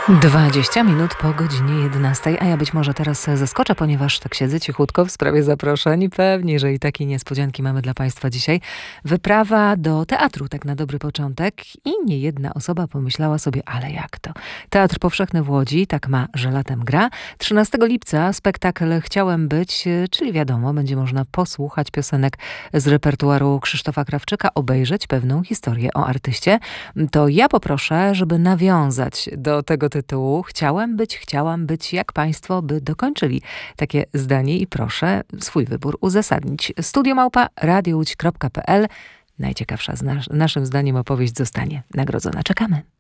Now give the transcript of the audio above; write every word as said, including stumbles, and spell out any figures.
dwadzieścia minut po godzinie jedenastej, a ja być może teraz zaskoczę, ponieważ tak siedzę cichutko w sprawie zaproszeń. Pewnie, że i takie niespodzianki mamy dla Państwa dzisiaj. Wyprawa do teatru, tak na dobry początek. I nie jedna osoba pomyślała sobie, ale jak to? Teatr Powszechny w Łodzi, tak ma, że latem gra. trzynastego lipca spektakl Chciałem być, czyli wiadomo, będzie można posłuchać piosenek z repertuaru Krzysztofa Krawczyka, obejrzeć pewną historię o artyście. To ja poproszę, żeby nawiązać do tego tytułu Chciałem być, chciałam być, jak Państwo by dokończyli takie zdanie i proszę swój wybór uzasadnić. Studio małpa radio łódź kropka p l. Najciekawsza z nas- naszym zdaniem opowieść zostanie nagrodzona. Czekamy.